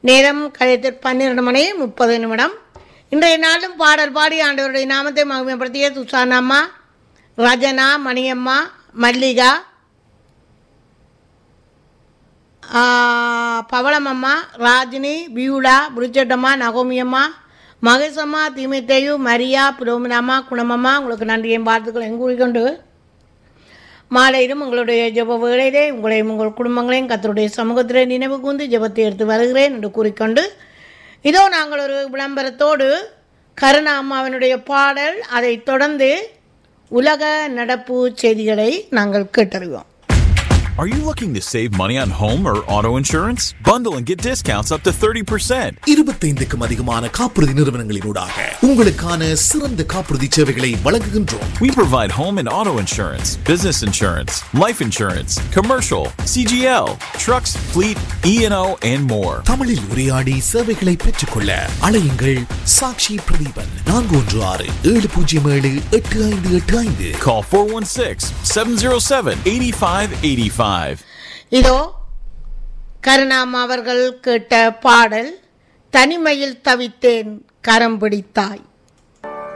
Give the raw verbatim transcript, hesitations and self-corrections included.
நேரம் கழித்து பன்னிரண்டு மணி முப்பது நிமிடம். இன்றைய நாளும் பாடல் பாடி ஆண்டவருடைய நாமத்தை மகிமைப்படுத்திய துசானம்மா, ரஜனா, மணியம்மா, மல்லிகா, பவளமம்மா, ராஜினி, பியூலா, புரிச்சட்டம்மா, நகோமியம்மா, மகேசம்மா, தீமித்தையு, மரியா, புரோமினாம்மா, குணமம்மா, உங்களுக்கு நன்றியும் வாழ்த்துக்கள் எங்கூறிக்கொண்டு மாலையிலும் உங்களுடைய ஜெப வேளையிலே உங்களையும் உங்கள் குடும்பங்களையும் கர்த்தருடைய சமூகத்திலே நினைவு கூர்ந்து ஜெபத்தை எடுத்து வருகிறேன் என்று கூறிக்கொண்டு, இதோ நாங்கள் ஒரு விளம்பரத்தோடு கருணா அம்மாவினுடைய பாடல், அதை தொடர்ந்து உலக நடப்பு செய்திகளை நாங்கள் கேட்டறிவோம். Are you looking to save money on home or auto insurance? Bundle and get discounts up to thirty percent. இருபத்தைந்துக்கும் அதிகமான காப்புறுதி நிறுவனங்களினூடாக உங்களுக்கான சிறந்த காப்புறுதி சேவைகளை வழங்குகின்றோம். We provide home and auto insurance, business insurance, life insurance, commercial, C G L, trucks, fleet, E and O, and more. தமிழில் உரையாடி சேவைகளை பெற்றுக்கொள்ள அழையுங்கள் சாட்சி பிரதீபன் நான்கு ஒன்று ஆறு ஏழு பூஜ்ஜியம் ஏழு எட்டு ஐந்து எட்டு ஐந்து. Call four one six, seven zero seven, eight five eight five. இதோ கருணாம் அவர்கள் கேட்ட பாடல், தனிமையில் தவித்தேன் கரம் பிடித்தாய்.